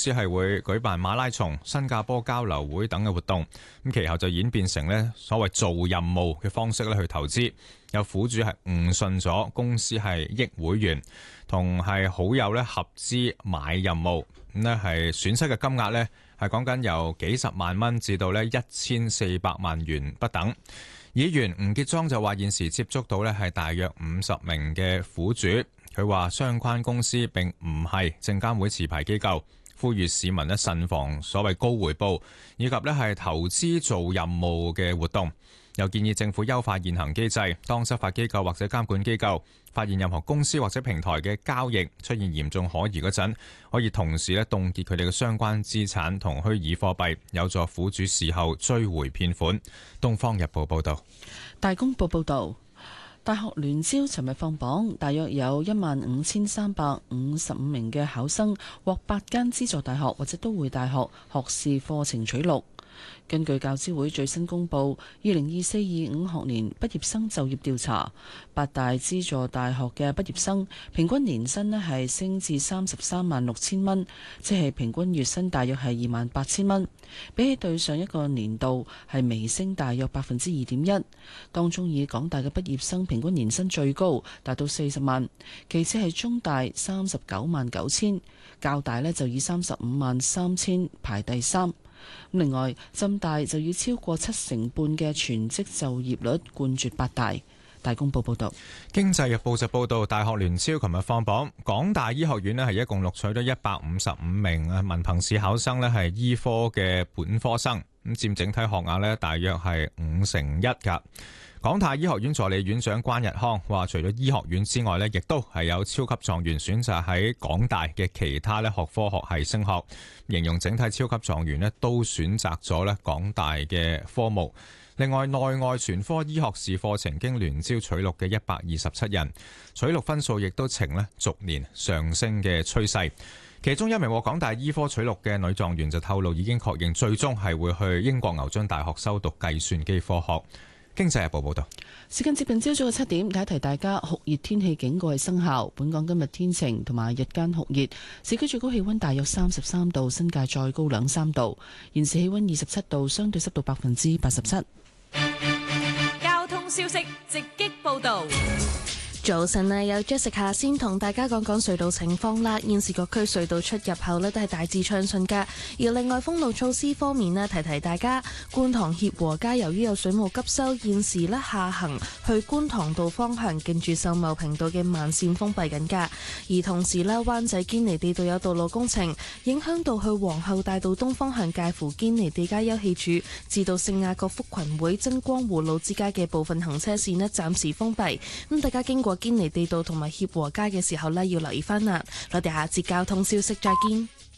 司係會舉辦馬拉松、新加坡交流會等嘅活動，咁其後就演變成呢所謂做任務嘅方式咧去投資。有苦主係誤信咗公司係益會員，同係好友咧合資買任務，咁咧係損失嘅金額咧係講緊由幾十萬蚊至到咧1400萬元不等。議員吳傑莊就話現時接觸到咧係大約50名嘅苦主，佢話相關公司並唔係證監會持牌機構，呼籲市民咧慎防所謂高回報以及咧係投資做任務嘅活動。又建議政府優化現行機制，當執法機構或者監管機構發現任何公司或者平台嘅交易出現嚴重可疑嗰陣，可以同時咧凍結佢哋嘅相關資產同虛擬貨幣，有助苦主事後追回騙款。《東方日報》報道。 大公報報道，大學聯招尋日放榜，大約有15355名嘅考生獲8間資助大學或者都會大學學士課程取錄。根據教資會最新公布2024-25學年畢業生就業調查，8大資助大學嘅畢業生平均年薪咧係升至336000蚊，即係平均月薪大約係28000蚊，比起對上一個年度係微升大約2.1%。當中以港大嘅畢業生平均年薪最高，達到40萬，其次係中大399000，教大呢就以353000排第3。另外，浸大就以超過70%半嘅全職就業率冠絕8大。大公報報道。 經濟日報就報道，大學聯招琴日放榜，港大醫學院咧係一共錄取咗155名文憑試考生咧係醫科嘅本科生，咁佔整體學額咧大約係1/5㗎。港大醫學院助理院長關日康話，除咗醫學院之外咧，亦都係有超級狀元選擇喺港大嘅其他咧學科學系升學，形容整體超級狀元咧都選擇咗咧港大嘅科目。另外，內外全科醫學士課程經聯招取錄嘅127人，取錄分數亦都呈咧逐年上升嘅趨勢。其中一名獲港大醫科取錄嘅女狀元就透露，已經確認最終係會去英國牛津大學修讀計算機科學。經濟日報報道。 時間接近朝早嘅7點，提提大家酷熱天氣警告係生效。本港今日天晴同埋日間酷熱，市區最高氣溫大約33度，新界再高2-3度。現時氣溫27度，相對濕度87%。 交通消息直擊報道。 早晨啊，有 Jessica 先同大家講講隧道情況啦。現時各區隧道出入口呢都係大致暢順噶。而另外封路措施方面呢，提提大家，觀塘協和街由於有水務急修，現時呢下行去觀塘道方向近住秀茂坪道嘅慢線封閉緊噶。而同時呢，灣仔堅尼地道有道路工程，影響到去皇后大道東方向介乎堅尼地街休憩處至到聖雅各福群會真光湖路之間嘅部分行車線呢暫時封閉。咁大家經過堅尼地道同埋協和街嘅時候呢，要留意翻啦。我哋下節交通消息再見。